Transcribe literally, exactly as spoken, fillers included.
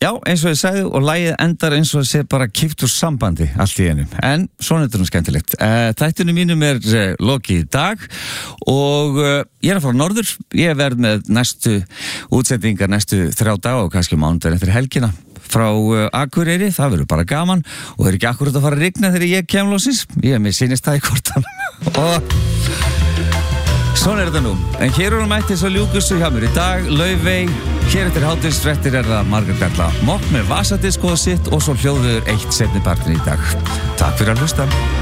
Já, eins og ég sagði, og lagið endar eins og sé bara kippt úr sambandi allt í einu, en svona er þetta nú skemmtilegt. uh, Þættinu mínum er uh, lokið í dag og uh, ég er að fara norður. Ég verð með næstu útsendingar næstu þrjá daga og kannski mánudag eftir helgina frá uh, Akureyri. Það verður bara gaman og það er ekki akkurat að fara að rigna þegar ég kem lósins. Ég er með sýnist það í kortan og svona er þetta nú. En hér er hún mætti svo ljúkustu hjá mér í dag, Laufey. Hér eftir hádegisfréttir er það Margrét Erla Mock með vasadiskóð sitt og svo hljóður eitt seinni partin í dag. Takk fyrir að hlusta.